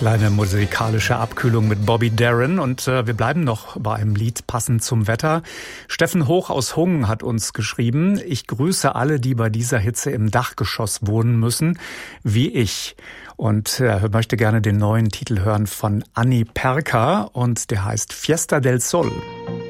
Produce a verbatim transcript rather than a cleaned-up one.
Kleine musikalische Abkühlung mit Bobby Darin und äh, wir bleiben noch bei einem Lied passend zum Wetter. Steffen Hoch aus Hungen hat uns geschrieben: Ich grüße alle, die bei dieser Hitze im Dachgeschoss wohnen müssen, wie ich. Und er möchte gerne den neuen Titel hören von Anni Perka und der heißt Fiesta del Sol.